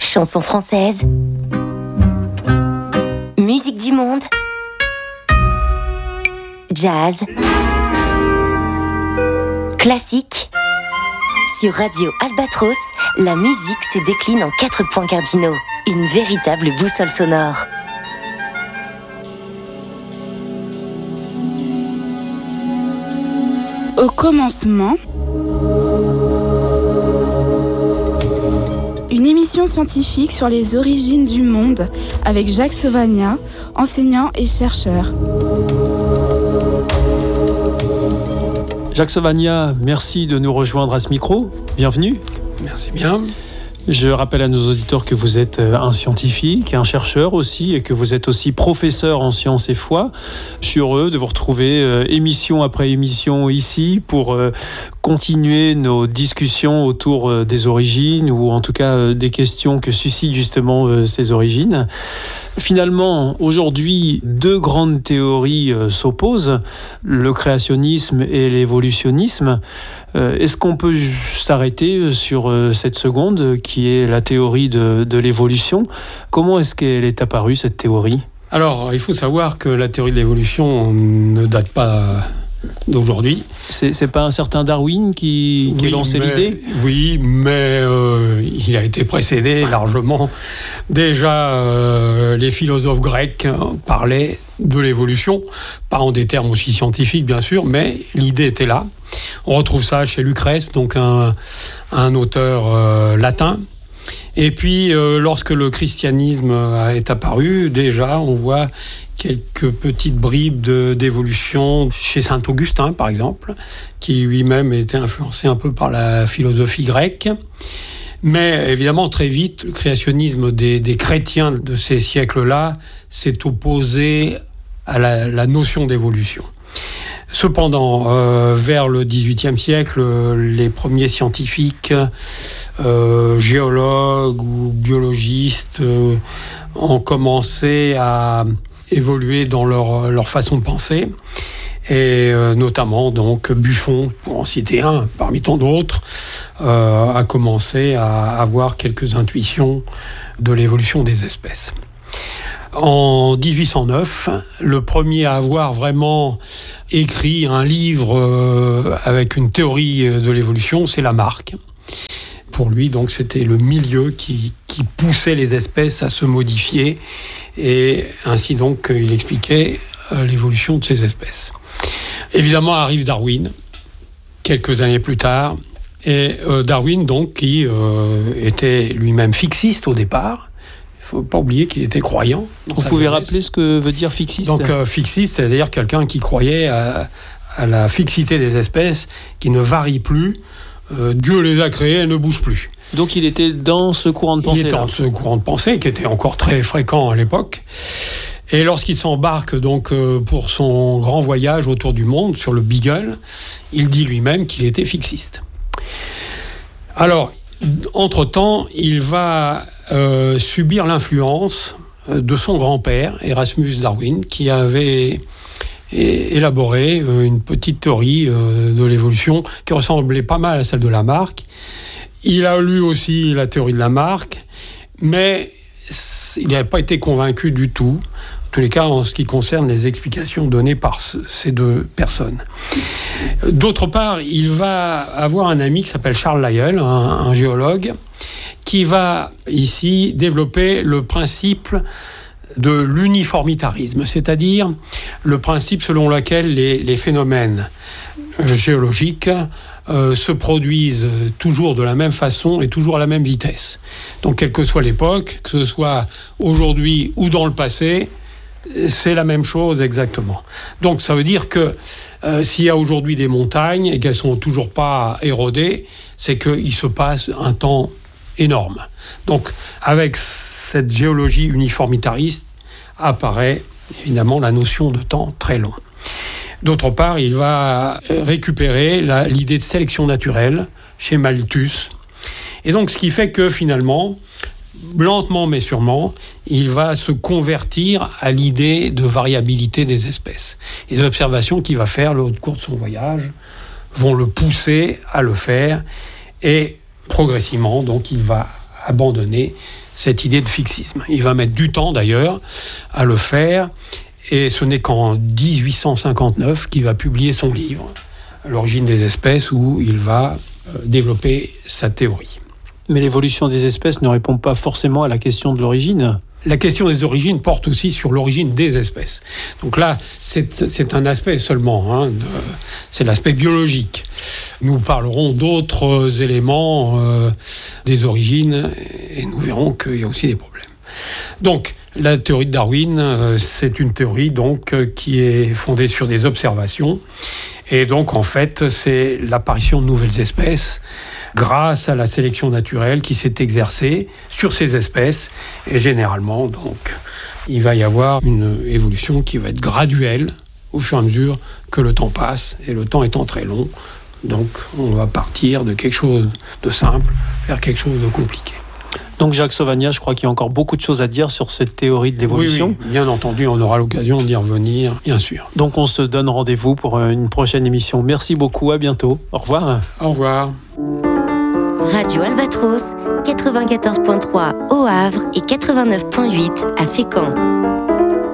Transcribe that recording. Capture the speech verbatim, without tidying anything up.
Chansons françaises. Musique du monde. Jazz. Classique. Sur Radio Albatros, la musique se décline en quatre points cardinaux. Une véritable boussole sonore. Au commencement, une émission scientifique sur les origines du monde avec Jacques Sauvagnat, enseignant et chercheur. Jacques Sauvagnat, merci de nous rejoindre à ce micro. Bienvenue. Merci bien. Je rappelle à nos auditeurs que vous êtes un scientifique, un chercheur aussi, et que vous êtes aussi professeur en sciences et foi. Je suis heureux de vous retrouver euh, émission après émission ici pour euh, continuer nos discussions autour euh, des origines, ou en tout cas euh, des questions que suscitent justement euh, ces origines. Finalement, aujourd'hui, deux grandes théories euh, s'opposent, le créationnisme et l'évolutionnisme. Euh, est-ce qu'on peut s'arrêter sur euh, cette seconde, qui est la théorie de, de l'évolution ? Comment est-ce qu'elle est apparue, cette théorie ? Alors, il faut savoir que la théorie de l'évolution ne date pas d'aujourd'hui. C'est, c'est pas un certain Darwin qui, qui oui, a lancé mais, l'idée ? Oui, mais euh, il a été précédé largement. Déjà, euh, les philosophes grecs parlaient de l'évolution, pas en des termes aussi scientifiques bien sûr, mais l'idée était là. On retrouve ça chez Lucrèce, donc un, un auteur euh, latin. Et puis, euh, lorsque le christianisme est apparu, déjà, on voit quelques petites bribes de, d'évolution chez saint Augustin, par exemple, qui lui-même était influencé un peu par la philosophie grecque. Mais évidemment, très vite, le créationnisme des, des chrétiens de ces siècles-là s'est opposé à la, la notion d'évolution. Cependant, euh, vers le dix-huitième siècle, les premiers scientifiques, euh, géologues ou biologistes euh, ont commencé à évoluer dans leur, leur façon de penser. Et euh, notamment, donc, Buffon, pour en citer un, parmi tant d'autres, euh, a commencé à avoir quelques intuitions de l'évolution des espèces. En dix-huit cent neuf, le premier à avoir vraiment écrit un livre euh, avec une théorie de l'évolution, c'est Lamarck. Pour lui, donc, c'était le milieu qui, qui poussait les espèces à se modifier, et ainsi donc il expliquait euh, l'évolution de ces espèces. Évidemment arrive Darwin, quelques années plus tard, et euh, Darwin donc qui euh, était lui-même fixiste au départ. Il ne faut pas oublier qu'il était croyant. Vous pouvez jeunesse. rappeler ce que veut dire fixiste ? Donc euh, fixiste, c'est-à-dire quelqu'un qui croyait à, à la fixité des espèces, qui ne varient plus. Euh, Dieu les a créées, elles ne bougent plus. Donc il était dans ce courant de pensée. Il était dans ce courant de pensée qui était encore très fréquent à l'époque. Et lorsqu'il s'embarque donc euh, pour son grand voyage autour du monde sur le Beagle, il dit lui-même qu'il était fixiste. Alors, entre-temps, il va euh, subir l'influence de son grand-père, Erasmus Darwin, qui avait é- élaboré euh, une petite théorie euh, de l'évolution qui ressemblait pas mal à celle de Lamarck. Il a lu aussi la théorie de Lamarck, mais il n'avait pas été convaincu du tout, en tous les cas en ce qui concerne les explications données par ce, ces deux personnes. D'autre part, il va avoir un ami qui s'appelle Charles Lyell, un, un géologue, qui va ici développer le principe de l'uniformitarisme, c'est-à-dire le principe selon lequel les, les phénomènes géologiques Euh, se produisent toujours de la même façon et toujours à la même vitesse. Donc, quelle que soit l'époque, que ce soit aujourd'hui ou dans le passé, c'est la même chose exactement. Donc, ça veut dire que euh, s'il y a aujourd'hui des montagnes et qu'elles ne sont toujours pas érodées, c'est qu'il se passe un temps énorme. Donc, avec cette géologie uniformitariste, apparaît évidemment la notion de temps très long. D'autre part, il va récupérer la, l'idée de sélection naturelle chez Malthus. Et donc, ce qui fait que finalement, lentement mais sûrement, il va se convertir à l'idée de variabilité des espèces. Les observations qu'il va faire au cours de son voyage vont le pousser à le faire. Et progressivement, donc, il va abandonner cette idée de fixisme. Il va mettre du temps d'ailleurs à le faire, et ce n'est qu'en dix-huit cent cinquante-neuf qu'il va publier son livre, L'origine des espèces, où il va développer sa théorie. Mais l'évolution des espèces ne répond pas forcément à la question de l'origine. La question des origines porte aussi sur l'origine des espèces. Donc là, c'est, c'est un aspect seulement, hein, de, c'est l'aspect biologique. Nous parlerons d'autres éléments euh, des origines, et nous verrons qu'il y a aussi des problèmes. Donc, la théorie de Darwin, euh, c'est une théorie donc, euh, qui est fondée sur des observations. Et donc, en fait, c'est l'apparition de nouvelles espèces grâce à la sélection naturelle qui s'est exercée sur ces espèces. Et généralement, donc, il va y avoir une évolution qui va être graduelle au fur et à mesure que le temps passe. Et le temps étant très long, donc on va partir de quelque chose de simple vers quelque chose de compliqué. Donc Jacques Sauvagnat, je crois qu'il y a encore beaucoup de choses à dire sur cette théorie de l'évolution. Oui, oui, bien entendu, on aura l'occasion d'y revenir, bien sûr. Donc on se donne rendez-vous pour une prochaine émission. Merci beaucoup, à bientôt. Au revoir. Au revoir. Radio Albatros, quatre-vingt-quatorze virgule trois au Havre et quatre-vingt-neuf virgule huit à Fécamp.